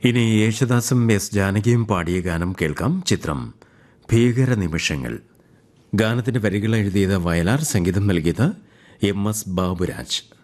ഇനി യേശുദാസും എസ് ജാനകിയും പാടിയ ഗാനം കേൾക്കാം. ചിത്രം ഭീകര നിമിഷങ്ങൾ. ഗാനത്തിന്റെ വരികൾ എഴുതിയത് വയലാർ, സംഗീതം നൽകിയത് എം എസ് ബാബുരാജ്.